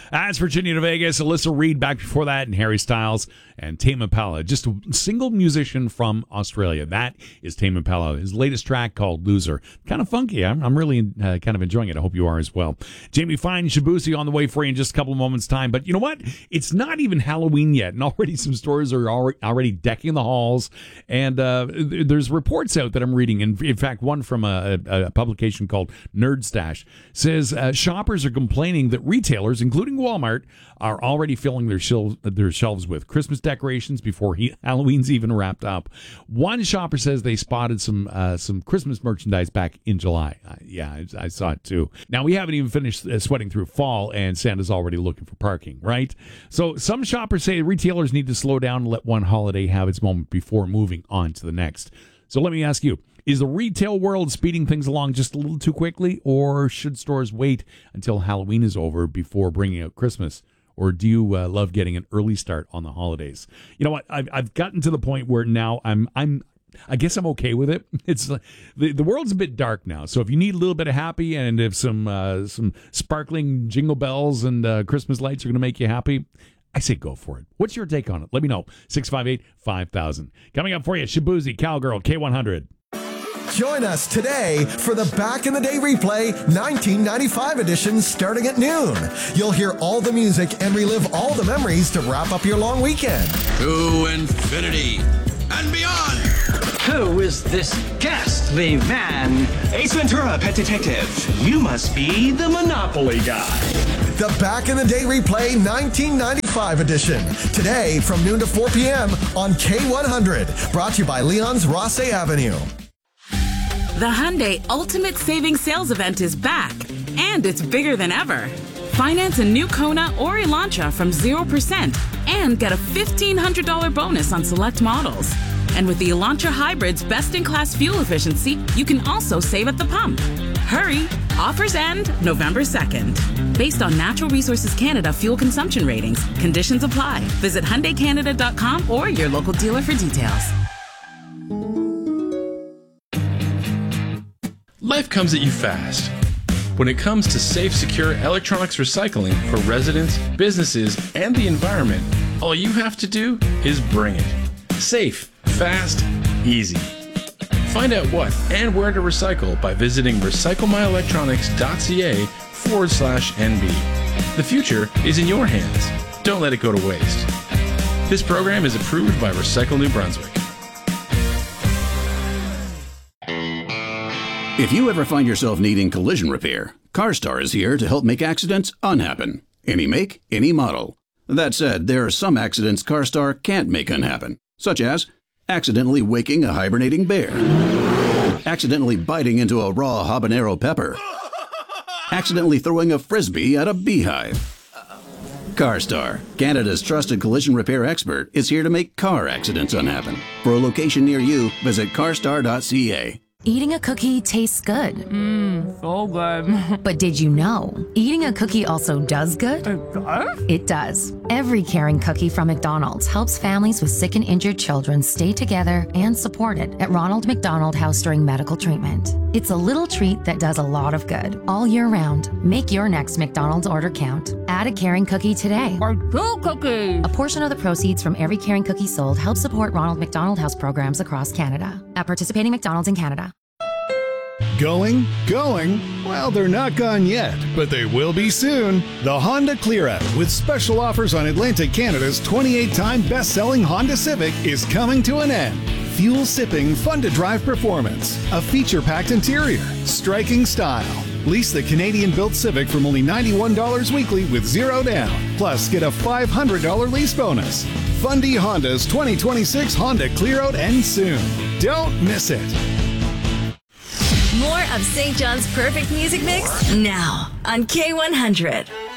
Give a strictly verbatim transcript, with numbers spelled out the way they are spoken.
That's Virginia to Vegas. Alyssa Reed back before that, and Harry Styles and Tame Impala. Just a single musician from Australia. That is Tame Impala. His latest track called Loser. Kind of funky. I'm, I'm really uh, kind of enjoying it. I hope you are as well. Jamie Fine, Shabuzi on the way for you in just a couple of moments' time. But you know what? It's not even Halloween yet, and already some stores are already decking the halls. And uh, there's reports out that I'm reading. In, in fact, one from a, a publication called Nerd Stash says uh, shoppers are complaining that retailers, including Walmart, are already filling their shelves, their shelves with Christmas decorations before he, Halloween's even wrapped up. One shopper says they spotted some uh, some Christmas merchandise back in July. Uh, yeah, I, I saw it too. Now, we haven't even finished uh, sweating through fall, and Santa's already looking for parking, right? So some shoppers say retailers need to slow down and let one holiday have its moment before moving on to the next. So let me ask you, is the retail world speeding things along just a little too quickly, or should stores wait until Halloween is over before bringing out Christmas? Or do you uh, love getting an early start on the holidays? You know what? I've I've gotten to the point where now I'm I'm I guess I'm okay with it. It's the the world's a bit dark now, so if you need a little bit of happy, and if some uh, some sparkling jingle bells and uh, Christmas lights are going to make you happy, I say go for it. What's your take on it? Let me know. six five eight, five thousand. Coming up for you, Shabuzi, Cowgirl, K one hundred. Join us today for the Back in the Day replay nineteen ninety-five edition starting at noon. You'll hear all the music and relive all the memories to wrap up your long weekend. To infinity and beyond. Who is this ghastly man? Ace Ventura, Pet Detective. You must be the Monopoly guy. The Back in the Day replay nineteen ninety-five edition. Today from noon to four p.m. on K one hundred. Brought to you by Leon's Rosse Avenue. The Hyundai Ultimate Savings Sales Event is back, and it's bigger than ever. Finance a new Kona or Elantra from zero percent and get a fifteen hundred dollars bonus on select models. And with the Elantra Hybrid's best-in-class fuel efficiency, you can also save at the pump. Hurry! Offers end November second. Based on Natural Resources Canada fuel consumption ratings, conditions apply. Visit Hyundai Canada dot com or your local dealer for details. Life comes at you fast. When it comes to safe, secure electronics recycling for residents, businesses, and the environment, all you have to do is bring it. Safe, fast, easy. Find out what and where to recycle by visiting recyclemyelectronics.ca forward slash NB. The future is in your hands. Don't let it go to waste. This program is approved by Recycle New Brunswick. If you ever find yourself needing collision repair, CarStar is here to help make accidents unhappen. Any make, any model. That said, there are some accidents CarStar can't make unhappen, such as accidentally waking a hibernating bear, accidentally biting into a raw habanero pepper, accidentally throwing a frisbee at a beehive. CarStar, Canada's trusted collision repair expert, is here to make car accidents unhappen. For a location near you, visit carstar dot c a. Eating a cookie tastes good. Mmm, so good. But did you know, eating a cookie also does good? It does? It does. Every caring cookie from McDonald's helps families with sick and injured children stay together and supported at Ronald McDonald House during medical treatment. It's a little treat that does a lot of good all year round. Make your next McDonald's order count. Add a caring cookie today. Or two cookies. A portion of the proceeds from every caring cookie sold helps support Ronald McDonald House programs across Canada. At participating McDonald's in Canada. Going? Going? Well, they're not gone yet, but they will be soon. The Honda Clear Out, with special offers on Atlantic Canada's twenty-eight time best-selling Honda Civic, is coming to an end. Fuel-sipping, fun-to-drive performance, a feature-packed interior, striking style. Lease the Canadian-built Civic from only ninety-one dollars weekly with zero down. Plus, get a five hundred dollars lease bonus. Fundy Honda's twenty twenty-six Honda Clear Out ends soon. Don't miss it. More of Saint John's Perfect Music Mix now on K one hundred.